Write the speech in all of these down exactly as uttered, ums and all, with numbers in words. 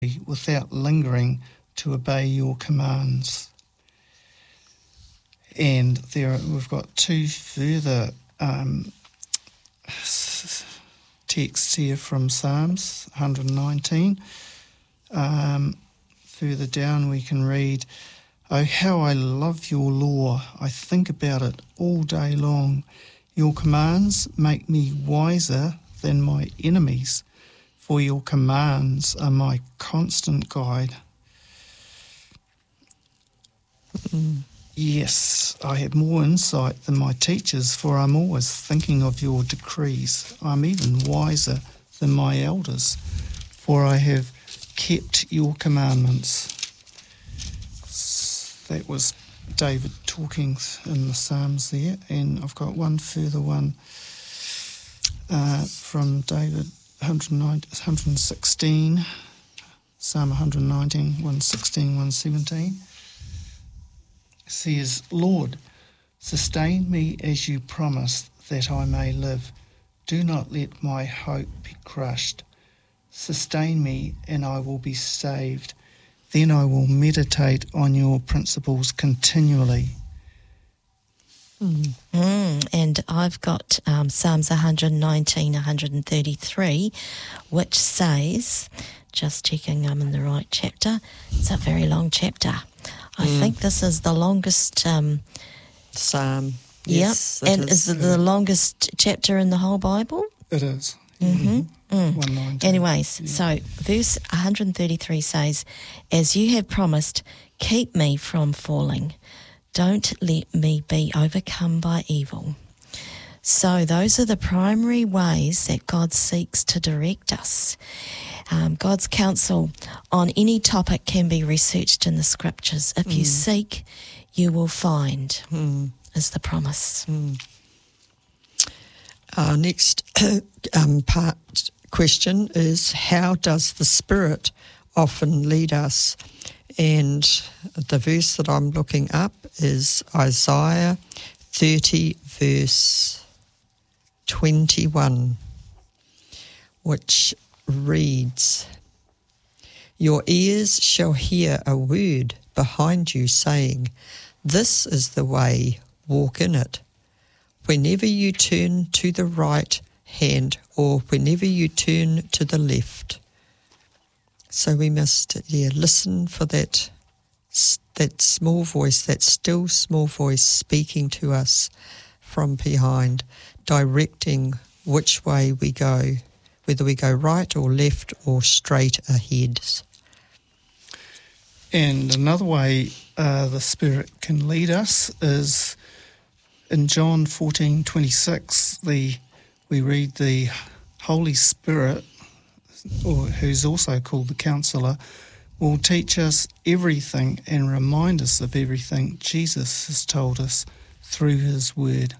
without lingering to obey your commands. And there we've got two further um, texts here from Psalms one nineteen. Um, further down we can read, "Oh, how I love your law. I think about it all day long. Your commands make me wiser than my enemies, for your commands are my constant guide." Mm. Yes, I have more insight than my teachers, for I'm always thinking of your decrees. I'm even wiser than my elders, for I have kept your commandments. That was David talking in the Psalms there, and I've got one further one uh, from David, one sixteen, Psalm one nineteen, one sixteen, one seventeen. Says, "Lord, sustain me as you promised, that I may live. Do not let my hope be crushed. Sustain me, and I will be saved. Then I will meditate on your principles continually." Mm. Mm, and I've got um, Psalms one nineteen, one thirty-three, which says, just checking I'm in the right chapter, it's a very long chapter. I mm. think this is the longest um, Psalm. Yes, yep. And is, is it the longest chapter in the whole Bible? It is. Mm-hmm. Mm. one nineteen. Anyways, yeah. So verse one thirty-three says, "As you have promised, keep me from falling. Don't let me be overcome by evil." So those are the primary ways that God seeks to direct us. Um, God's counsel on any topic can be researched in the scriptures. If mm. you seek, you will find, mm. is the promise. Mm. Our next um, part question is, how does the Spirit often lead us? And the verse that I'm looking up is Isaiah thirty, verse twenty-one, which reads, "Your ears shall hear a word behind you saying, 'This is the way, walk in it.' Whenever you turn to the right hand or whenever you turn to the left." So we must yeah, listen for that, that small voice, that still small voice speaking to us from behind, directing which way we go, whether we go right or left or straight ahead. And another way uh, the Spirit can lead us is in John fourteen twenty-six. The we read the Holy Spirit, or who's also called the Counselor, will teach us everything and remind us of everything Jesus has told us through his word.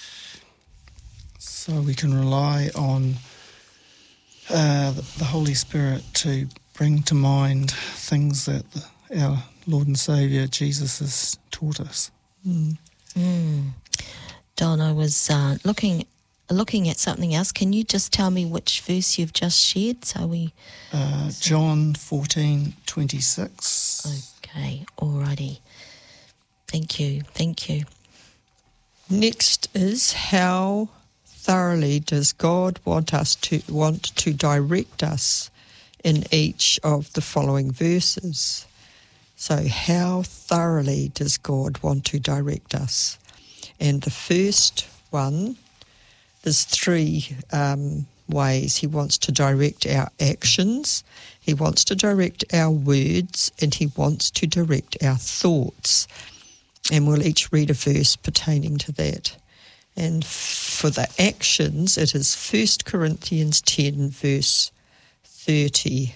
So we can rely on uh, the Holy Spirit to bring to mind things that the, our Lord and Saviour Jesus has taught us. Mm. Mm. Don, I was uh, looking looking at something else. Can you just tell me which verse you've just shared? So we uh, John fourteen twenty-six. Okay, alrighty. Thank you, thank you. Next is, how thoroughly does God want us to want to direct us in each of the following verses? So how thoroughly does God want to direct us? And the first one, there's three um, ways he wants to direct our actions. He wants to direct our words, and he wants to direct our thoughts. And we'll each read a verse pertaining to that. And for the actions, it is First Corinthians ten, verse thirty-one.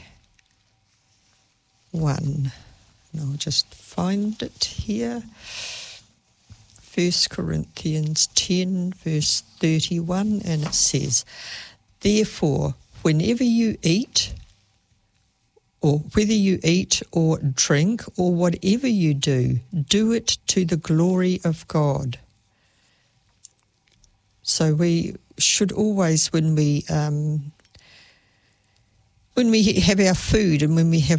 And I'll just find it here. First Corinthians ten, verse thirty-one, and it says, "Therefore, whenever you eat, or whether you eat or drink, or whatever you do, do it to the glory of God." So we should always, when we um, when we have our food and when we have